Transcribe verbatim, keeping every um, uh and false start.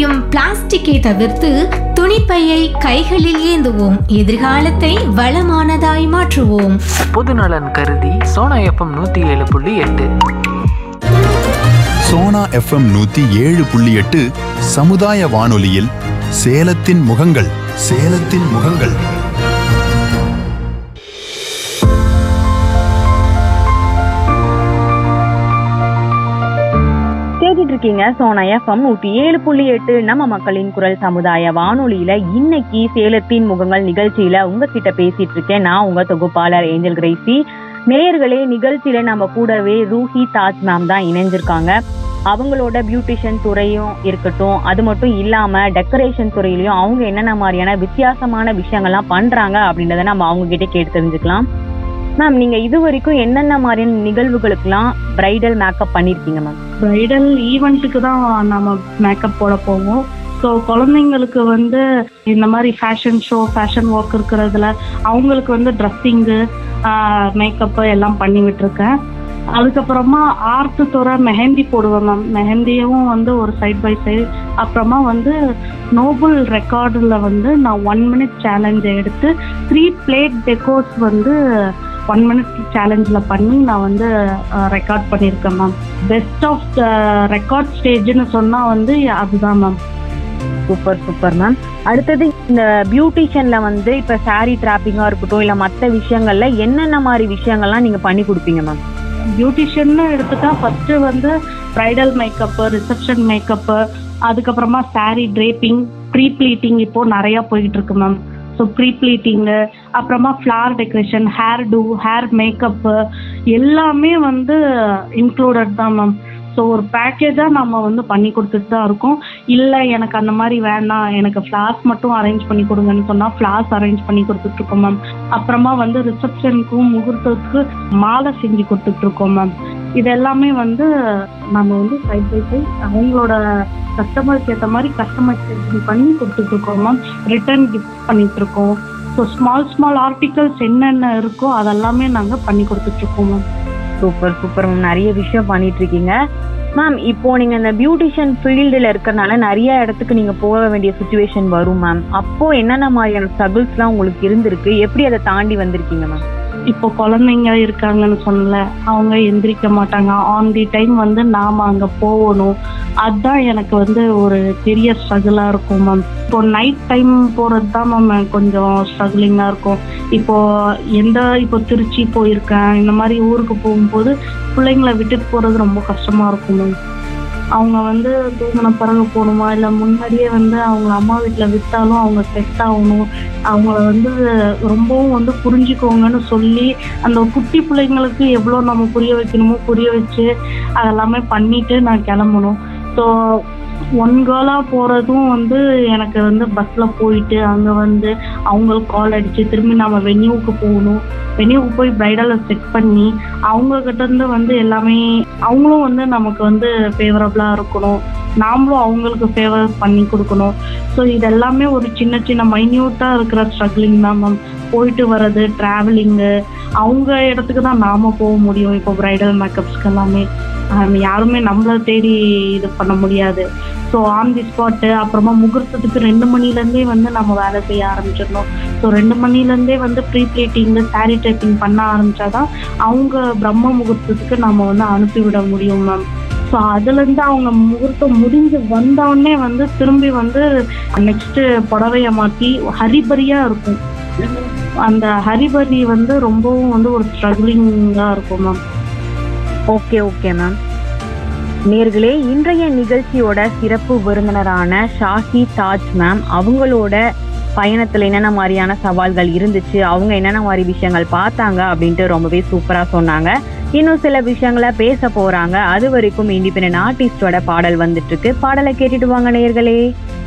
பயன்படுத்தும் பிளாஸ்டிக்கை தவிர்த்து துணிப்பையை கைகளில் ஏந்துவோம். எதிர்காலத்தை வளமானதாய் மாற்றுவோம். பொதுநலன் கருதி சோனா எஃப்எம் நூத்தி ஏழு புள்ளி எட்டு சோனா எஃப்எம் நூத்தி ஏழு புள்ளி எட்டு சமுதாய வானொலியில் சேலத்தின் முகங்கள் சேலத்தின் முகங்கள். கேட்டுட்டு இருக்கீங்க சோனா எஃப்எம் நூத்தி ஏழு புள்ளி எட்டு நம்ம மக்களின் குரல் சமுதாய வானொலியில. இன்னைக்கு சேலத்தின் முகங்கள் நிகழ்ச்சியில உங்ககிட்ட பேசிட்டு இருக்கேன் நான் உங்க தொகுப்பாளர் ஏஞ்சல் கிரேசி. நேயர்களே, நிகழ்ச்சியில நம்ம கூடவே ரூஹி தாஜ் மேம் தான் இணைஞ்சிருக்காங்க. அவங்களோட பியூட்டிஷியன் துறையும் இருக்கட்டும், அது மட்டும் இல்லாம டெக்கரேஷன் துறையிலயும் அவங்க என்னென்ன மாதிரியான வித்தியாசமான விஷயங்கள்லாம் பண்றாங்க அப்படின்றத நம்ம அவங்க கிட்ட கேட்டு தெரிஞ்சுக்கலாம். மேம், நீங்க இது வரைக்கும் என்னென்ன மாதிரியான நிகழ்வுகளுக்கெல்லாம் பிரைடல் மேக்கப் பண்ணிருக்கீங்க மேம்? பிரைடல் ஈவெண்ட்டுக்கு தான் நம்ம மேக்கப் போட போவோம். ஸோ குழந்தைங்களுக்கு வந்து இந்த மாதிரி ஃபேஷன் ஷோ, ஃபேஷன் ஒர்க் இருக்கிறதுல அவங்களுக்கு வந்து ட்ரெஸ்ஸிங்கு, மேக்கப்பு எல்லாம் பண்ணி விட்டுருக்கேன். அதுக்கப்புறமா ஆர்ட் துறை மெஹந்தி போடுவேன் மேம். மெஹந்தியும் வந்து ஒரு சைட் பை சைடு. அப்புறமா வந்து நோபல் ரெக்கார்டில் வந்து நான் ஒன் மினிட் சேலஞ்சை எடுத்து த்ரீ பிளேட் டெக்கோர்ஸ் வந்து ஒன் மினிட் சேலஞ்சில் பண்ணி நான் வந்து ரெக்கார்ட் பண்ணியிருக்கேன் ma'am. Best of the record ஸ்டேஜ்னு சொன்னால் வந்து அதுதான் மேம். Super super ma'am. அடுத்தது, இந்த பியூட்டிஷியன்ல வந்து இப்போ சாரீ டிராப்பிங்காக இருக்கட்டும், இல்லை மற்ற விஷயங்கள்ல என்னென்ன மாதிரி விஷயங்கள்லாம் நீங்கள் பண்ணி கொடுப்பீங்க மேம்? பியூட்டிஷியன்னு எடுத்துட்டா ஃபஸ்ட்டு வந்து ப்ரைடல் மேக்கப்பு, ரிசப்ஷன் மேக்கப்பு, அதுக்கப்புறமா சாரீ ட்ரேப்பிங், ப்ரீ ப்ளீட்டிங் இப்போது நிறையா போயிட்டு இருக்கு மேம். ஸோ ப்ரீ ப்ளீட்டிங்கு, அப்புறமா flower decoration, hair two, hair makeup எல்லாமே வந்து இன்க்ளூடட் தான் மேம். ஸோ ஒரு பேக்கேஜாக நம்ம வந்து பண்ணி கொடுத்துட்டு தான் இருக்கோம். இல்லை எனக்கு அந்த மாதிரி வேண்டாம், எனக்கு ஃப்ளார்ஸ் மட்டும் அரேஞ்ச் பண்ணி கொடுங்கன்னு சொன்னால் ஃப்ளார்ஸ் அரேஞ்ச் பண்ணி கொடுத்துட்ருக்கோம் மேம். அப்புறமா வந்து ரிசப்ஷனுக்கும் முகூர்த்தத்துக்கு மாலை செஞ்சு கொடுத்துட்ருக்கோம் மேம். இது எல்லாமே வந்து நம்ம வந்து சைட் பை சைட் அவங்களோட கஸ்டமருக்கு ஏற்ற மாதிரி கஸ்டமைசேஷன் பண்ணி கொடுத்துட்ருக்கோம் மேம். ரிட்டர்ன் கிஃப்ட் பண்ணிகிட்ருக்கோம். ஸோ ஸ்மால் ஸ்மால் ஆர்டிகல்ஸ் என்னென்ன இருக்கோ அதெல்லாமே நாங்கள் பண்ணி கொடுத்துட்ருக்கோம் மேம். Super super ma'am. நிறைய விஷயம் பண்ணிட்டு இருக்கீங்க மேம். இப்போ நீங்க இந்த பியூட்டிஷியன் ஃபீல்டுல இருக்கிறனால நிறைய இடத்துக்கு நீங்க போக வேண்டிய சுச்சுவேஷன் வரும் மேம். அப்போ என்னென்ன மாதிரியான ஸ்ட்ரகிள்ஸ் எல்லாம் உங்களுக்கு இருந்திருக்கு, எப்படி அதை தாண்டி வந்திருக்கீங்க மேம்? இப்போ குழந்தைங்க இருக்காங்கன்னு சொன்னல, அவங்க எந்திரிக்க மாட்டாங்க. ஆன் தி டைம் வந்து நாம் அங்கே போகணும். அதுதான் எனக்கு வந்து ஒரு பெரிய ஸ்ட்ரகிளாக இருக்கும் மேம். இப்போ நைட் டைம் போகிறது தான் மேம் கொஞ்சம் ஸ்ட்ரகிளிங்காக இருக்கும். இப்போது எந்த இப்போ திருச்சி போயிருக்கேன், இந்த மாதிரி ஊருக்கு போகும்போது பிள்ளைங்களை விட்டுட்டு போகிறது ரொம்ப கஷ்டமாக இருக்கும் மேம். அவங்க வந்து தூங்கின பிறகு போகணுமா, இல்லை முன்னாடியே வந்து அவங்க அம்மா வீட்டில் விட்டாலும் அவங்க செட் ஆகணும். அவங்கள வந்து ரொம்பவும் வந்து புரிஞ்சுக்கோங்கன்னு சொல்லி அந்த குட்டி பிள்ளைங்களுக்கு எவ்வளோ நம்ம புரிய வைக்கணுமோ புரிய வச்சு அதெல்லாமே பண்ணிவிட்டு நான் கிளம்பணும். ஸோ ஒன் கேர்ளாக போகிறதும் வந்து எனக்கு வந்து பஸ்ஸில் போயிட்டு அங்கே வந்து அவங்களுக்கு கால் அடித்து திரும்பி நம்ம வென்யூவுக்கு போகணும். வென்யூவுக்கு போய் ப்ரைடலை செட் பண்ணி அவங்கக்கிட்டேருந்து வந்து எல்லாமே அவங்களும் வந்து நமக்கு வந்து ஃபேவரபுளாக இருக்கணும், நாமளும் அவங்களுக்கு ஃபேவர் பண்ணி கொடுக்கணும். ஸோ இதெல்லாமே ஒரு சின்ன சின்ன மைன்யூட்டாக இருக்கிற ஸ்ட்ரகிளிங் தான் மேம். போயிட்டு வர்றது, ட்ராவலிங்கு, அவங்க இடத்துக்கு தான் நாம் போக முடியும். இப்போ ப்ரைடல் மேக்கப்ஸ்க்கு எல்லாமே யாருமே நம்மளை தேடி இது பண்ண முடியாது. So on the spot. அப்புறமா முகூர்த்தத்துக்கு ரெண்டு மணிலேருந்தே வந்து நம்ம வேலை செய்ய ஆரம்பிச்சிடணும். ஸோ ரெண்டு மணிலேருந்தே வந்து ப்ரீ ப்ளீட்டிங்கு, சாரீ டைப்பிங் பண்ண ஆரம்பித்தாதான் அவங்க பிரம்ம முகூர்த்தத்துக்கு நம்ம வந்து அனுப்பிவிட முடியும் மேம். ஸோ அதுலேருந்து அவங்க முகூர்த்தம் முடிஞ்சு வந்தோடனே வந்து திரும்பி வந்து நெக்ஸ்ட்டு புடவையை மாற்றி ஹரிபரியாக இருக்கும். அந்த ஹரிபரி வந்து ரொம்பவும் வந்து ஒரு ஸ்ட்ரகிளிங்காக இருக்கும் மேம். Okay okay ma'am. நேர்களே, இன்றைய நிகழ்ச்சியோட சிறப்பு விருந்தினரான ஷாஹி தாஜ் மேம் அவங்களோட பயணத்தில் என்னென்ன மாதிரியான சவால்கள் இருந்துச்சு, அவங்க என்னென்ன மாதிரி விஷயங்கள் பார்த்தாங்க அப்படின்ட்டு ரொம்பவே சூப்பராக சொன்னாங்க. இன்னும் சில விஷயங்களை பேச போகிறாங்க. அது வரைக்கும் இண்டிபெண்டன்ட் ஆர்டிஸ்டோட பாடல் வந்துட்டு இருக்கு. பாடலை கேட்டுட்டு வாங்க நேர்களே.